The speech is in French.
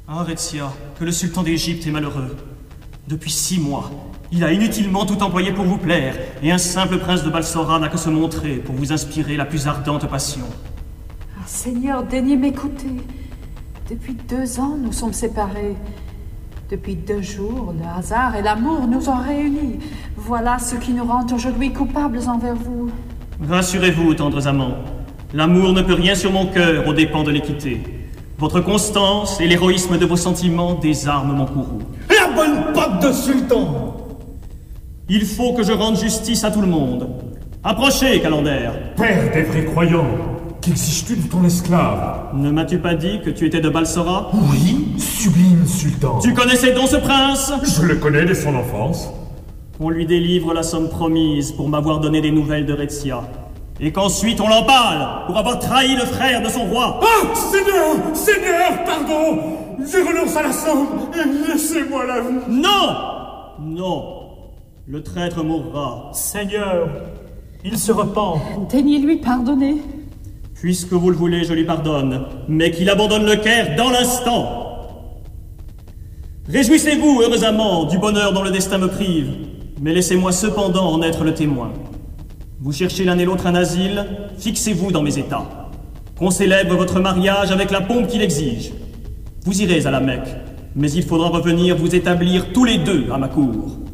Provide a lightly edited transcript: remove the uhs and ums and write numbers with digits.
Ah, Retsia, que le sultan d'Égypte est malheureux. Depuis 6 mois, il a inutilement tout employé pour vous plaire, et un simple prince de Balsora n'a que se montrer pour vous inspirer la plus ardente passion. Ah, Seigneur, daignez m'écouter. Depuis 2 ans, nous sommes séparés. Depuis 2 jours, le hasard et l'amour nous ont réunis. Voilà ce qui nous rend aujourd'hui coupables envers vous. Rassurez-vous, tendres amants. L'amour ne peut rien sur mon cœur aux dépens de l'équité. Votre constance et l'héroïsme de vos sentiments désarment mon courroux. La bonne patte de sultan! Il faut que je rende justice à tout le monde. Approchez, Calendère. Père des vrais croyants, qu'exiges-tu de ton esclave? Ne m'as-tu pas dit que tu étais de Balsora? Oui, sublime sultan. Tu connaissais donc ce prince? Je le connais dès son enfance. On lui délivre la somme promise pour m'avoir donné des nouvelles de Retsia. Et qu'ensuite on l'empale pour avoir trahi le frère de son roi. Ah, Seigneur! Seigneur, pardon! Je renonce à la somme et laissez-moi la vie. Non! Non. Le traître mourra. Seigneur, il se repent. Daignez lui pardonner. Puisque vous le voulez, je lui pardonne, mais qu'il abandonne le Caire dans l'instant. Réjouissez-vous, heureux amants, du bonheur dont le destin me prive, mais laissez-moi cependant en être le témoin. Vous cherchez l'un et l'autre un asile, fixez-vous dans mes états. Qu'on célèbre votre mariage avec la pompe qu'il exige. Vous irez à la Mecque, mais il faudra revenir vous établir tous les deux à ma cour.